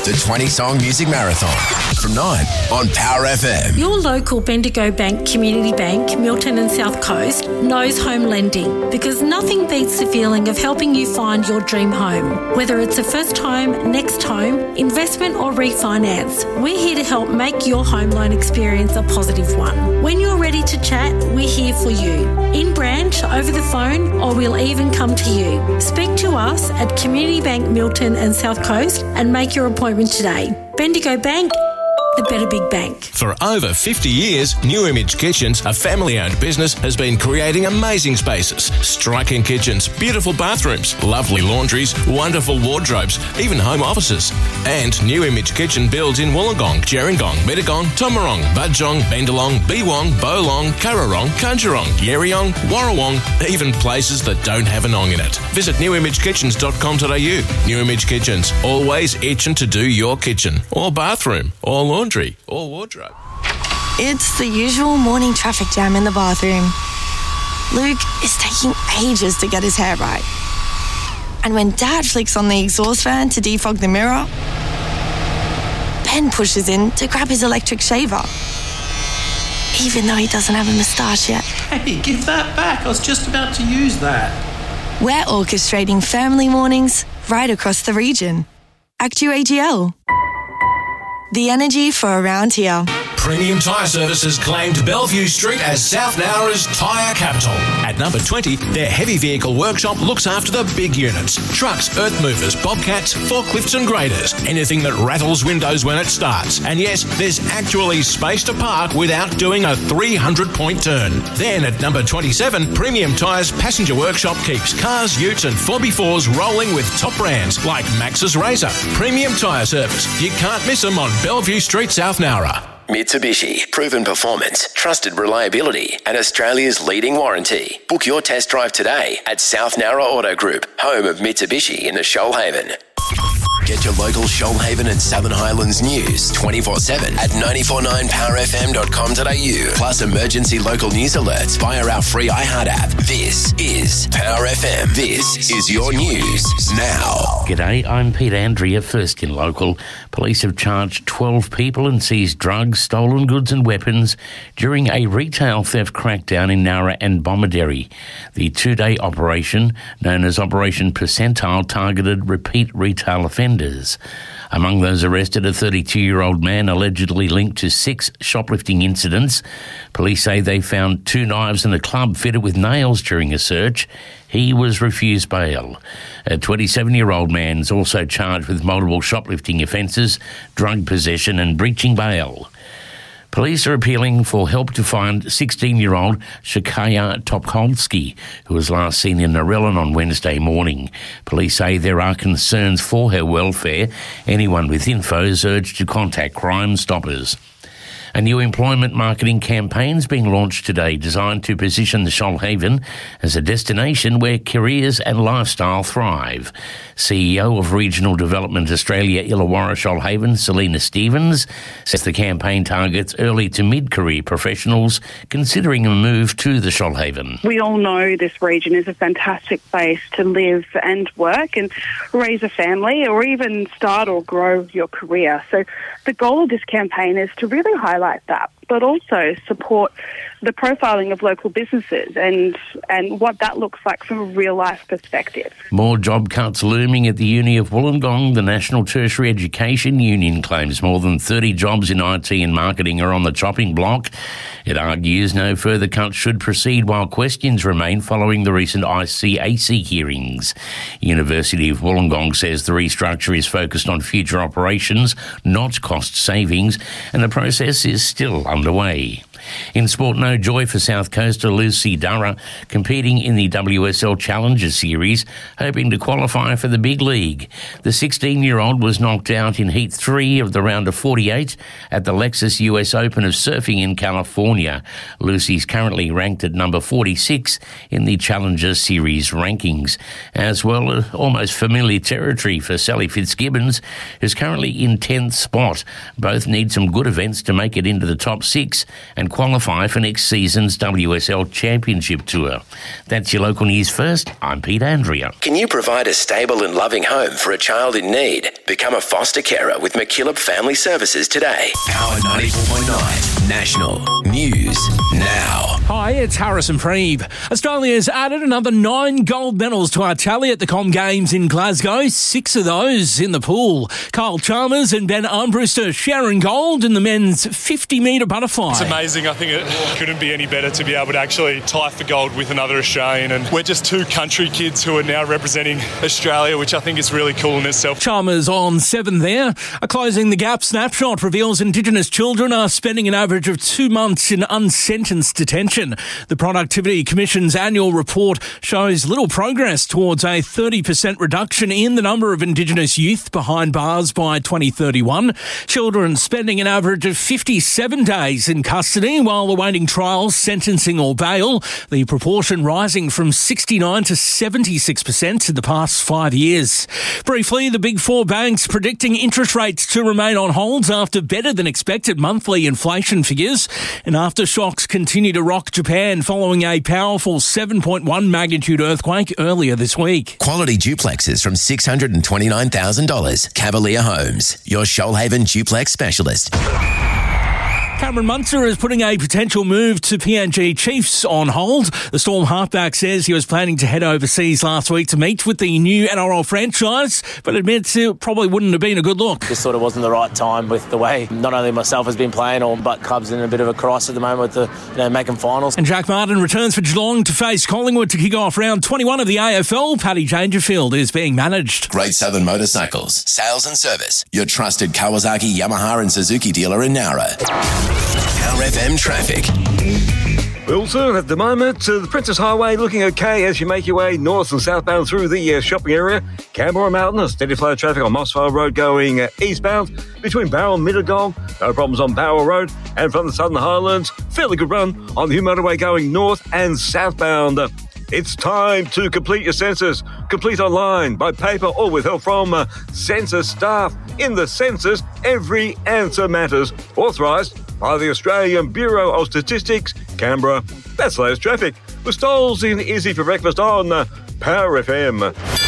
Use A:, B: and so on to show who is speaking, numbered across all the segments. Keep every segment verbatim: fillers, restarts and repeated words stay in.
A: The twenty-song music marathon from nine on Power F M.
B: Your local Bendigo Bank Community Bank, Milton and South Coast, knows home lending because nothing beats the feeling of helping you find your dream home. Whether it's a first home, next home, investment or refinance, we're here to help make your home loan experience a positive one. When you're ready to chat, we're here for you. In branch, over the phone, or we'll even come to you. Speak to us at Community Bank Milton and South Coast and make your appointment today. Bendigo Bank, the better big bank.
C: For over fifty years, New Image Kitchens, a family-owned business, has been creating amazing spaces, striking kitchens, beautiful bathrooms, lovely laundries, wonderful wardrobes, even home offices. And New Image Kitchen builds in Wollongong, Gerringong, Mittagong, Tomarong, Budjong, Bendalong, Beewong, Bolong, Currarong, Kunjarong, Yerriong, Warrawong, even places that don't have an ong in it. Visit new image kitchens dot com dot a u. New Image Kitchens, always itching to do your kitchen, or bathroom, or laundry. Or wardrobe.
D: It's the usual morning traffic jam in the bathroom. Luke is taking ages to get his hair right. And when Dad flicks on the exhaust fan to defog the mirror, Ben pushes in to grab his electric shaver, even though he doesn't have a moustache yet.
E: Hey, give that back. I was just about to use that.
D: We're orchestrating family mornings right across the region. Actu A G L. The energy for around here.
C: Premium Tyre Services claimed Bellevue Street as South Nowra's tyre capital. At number twenty, their heavy vehicle workshop looks after the big units. Trucks, earth movers, bobcats, forklifts and graders. Anything that rattles windows when it starts. And yes, there's actually space to park without doing a three hundred point turn. Then at number twenty-seven, Premium Tyres Passenger Workshop keeps cars, utes and four by fours rolling with top brands like Maxxis Razor. Premium Tyre Service. You can't miss them on Bellevue Street, South Nowra.
A: Mitsubishi, proven performance, trusted reliability, and Australia's leading warranty. Book your test drive today at South Nowra Auto Group, home of Mitsubishi in the Shoalhaven. Get your local Shoalhaven and Southern Highlands news twenty-four seven at nine four nine power f m dot com dot a u. Plus emergency local news alerts via our free iHeart app. This is Power F M. This is your news now.
F: G'day, I'm Pete Andrea, first in local. Police have charged twelve people and seized drugs, stolen goods and weapons during a retail theft crackdown in Nowra and Bomaderry. The two-day operation, known as Operation Percentile, targeted repeat retail offenders. Among those arrested, a thirty-two-year-old man allegedly linked to six shoplifting incidents. Police say they found two knives and a club fitted with nails during a search. He was refused bail. A twenty-seven-year-old man is also charged with multiple shoplifting offences, drug possession and breaching bail. Police are appealing for help to find sixteen-year-old Shakaya Topkolsky, who was last seen in Narellan on Wednesday morning. Police say there are concerns for her welfare. Anyone with info is urged to contact Crime Stoppers. A new employment marketing campaign is being launched today designed to position the Shoalhaven as a destination where careers and lifestyle thrive. C E O of Regional Development Australia Illawarra Shoalhaven, Selena Stevens, says the campaign targets early to mid-career professionals considering a move to the Shoalhaven.
G: We all know this region is a fantastic place to live and work and raise a family or even start or grow your career. So the goal of this campaign is to really highlight that, but also support the profiling of local businesses and and what that looks like from a real-life perspective.
F: More job cuts looming at the Uni of Wollongong. The National Tertiary Education Union claims more than thirty jobs in I T and marketing are on the chopping block. It argues no further cuts should proceed while questions remain following the recent I C A C hearings. University of Wollongong says the restructure is focused on future operations, not cost savings, and the process is still underway. In sport, no joy for South Coaster Lucy Durra, competing in the W S L Challenger Series, hoping to qualify for the big league. The sixteen-year-old was knocked out in Heat three of the round of forty-eight at the Lexus U S Open of Surfing in California. Lucy's currently ranked at number forty-six in the Challenger Series rankings. As well, uh, almost familiar territory for Sally Fitzgibbons, who's currently in tenth spot. Both need some good events to make it into the top six and qualify for next season's W S L Championship Tour. That's your local news first. I'm Pete Andrea.
A: Can you provide a stable and loving home for a child in need? Become a foster carer with McKillop Family Services today. Power ninety-four point nine National News Now.
H: Hi, it's Harrison Preeb. Australia's added another nine gold medals to our tally at the Com Games in Glasgow, six of those in the pool. Kyle Chalmers and Ben Armbruster sharing gold in the men's fifty metre butterfly.
I: It's amazing. I think it couldn't be any better to be able to actually tie for gold with another Australian, and we're just two country kids who are now representing Australia, which I think is really cool in itself.
H: Chalmers on seven there. A Closing the Gap snapshot reveals Indigenous children are spending an average of two months in unsentenced detention. The Productivity Commission's annual report shows little progress towards a thirty percent reduction in the number of Indigenous youth behind bars by twenty thirty-one. Children spending an average of fifty-seven days in custody while awaiting trial, sentencing or bail, the proportion rising from sixty-nine to seventy-six percent in the past five years. Briefly, the big four banks predicting interest rates to remain on hold after better than expected monthly inflation figures, and aftershocks continue to rock Japan following a powerful seven point one magnitude earthquake earlier this week.
A: Quality duplexes from six hundred twenty-nine thousand dollars. Cavalier Homes, your Shoalhaven duplex specialist.
H: Cameron Munster is putting a potential move to P N G Chiefs on hold. The Storm halfback says he was planning to head overseas last week to meet with the new N R L franchise, but admits it probably wouldn't have been a good look.
J: Just sort of wasn't the right time with the way not only myself has been playing, or but club's in a bit of a crisis at the moment with the you know making finals.
H: And Jack Martin returns for Geelong to face Collingwood to kick off round twenty-one of the A F L. Paddy Dangerfield is being managed.
A: Great Southern Motorcycles, sales and service. Your trusted Kawasaki, Yamaha and Suzuki dealer in Nowra. Power F M traffic.
K: Wilson, at the moment, uh, the Princess Highway looking okay as you make your way north and southbound through the uh, shopping area. Canberra Mountain, a steady flow of traffic on Mossvale Road going uh, eastbound between Barrel and Middlegong. No problems on Barrel Road. And from the Southern Highlands, fairly good run on the Hume Motorway going north and southbound. Uh, It's time to complete your census. Complete online, by paper, or with help from uh, census staff. In the census, every answer matters. Authorised by the Australian Bureau of Statistics, Canberra. That's latest traffic. With Stoles in Izzy for breakfast on uh, Power F M.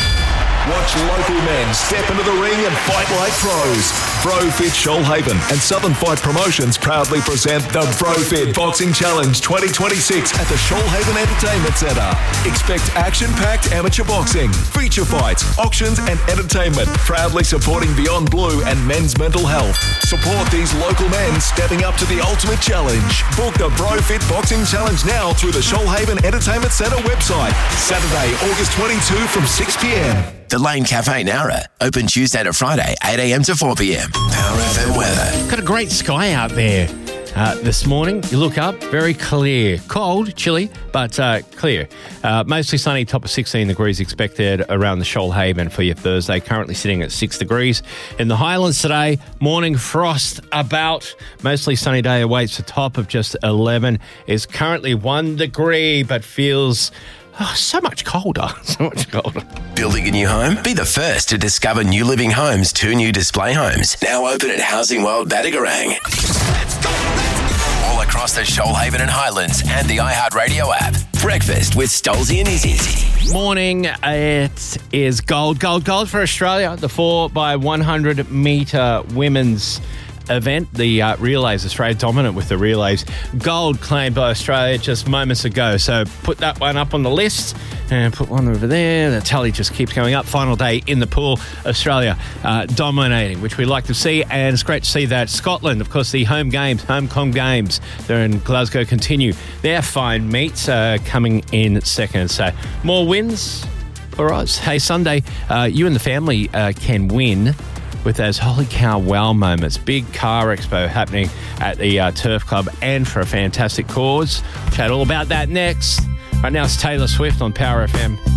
L: Watch local men step into the ring and fight like pros. BroFit Shoalhaven and Southern Fight Promotions proudly present the BroFit Boxing Challenge twenty twenty-six at the Shoalhaven Entertainment Centre. Expect action-packed amateur boxing, feature fights, auctions and entertainment, proudly supporting Beyond Blue and Men's Mental Health. Support these local men stepping up to the ultimate challenge. Book the BroFit Boxing Challenge now through the Shoalhaven Entertainment Centre website. Saturday, August twenty-second from six p.m.
A: The Lane Cafe Nowra, open Tuesday to Friday, eight a.m. to four p.m. Power F M weather.
F: Got a great sky out there uh, this morning. You look up, very clear. Cold, chilly, but uh, clear. Uh, mostly sunny, top of sixteen degrees expected around the Shoalhaven for your Thursday. Currently sitting at six degrees. In the Highlands today, morning frost about. Mostly sunny day awaits a top of just eleven. Is currently one degree, but feels... Oh, so much colder. So much colder.
A: Building a new home? Be the first to discover New Living Homes' two new display homes. Now open at Housing World Badagarang. All across the Shoalhaven and Highlands and the iHeartRadio app. Breakfast with Stolzy and Izzy.
F: Morning. It is gold, gold, gold for Australia. The four by one hundred metre women's event. The uh, relays, Australia dominant with the relays. Gold claimed by Australia just moments ago. So put that one up on the list and put one over there. The tally just keeps going up. Final day in the pool. Australia uh, dominating, which we like to see. And it's great to see that Scotland, of course, the home games, home com games, they're in Glasgow, continue their fine meets uh, coming in second. So more wins for us. Hey, Sunday, uh, you and the family uh, can win with those holy cow wow moments. Big car expo happening at the uh, Turf Club and for a fantastic cause. Chat all about that next. Right now it's Taylor Swift on Power F M.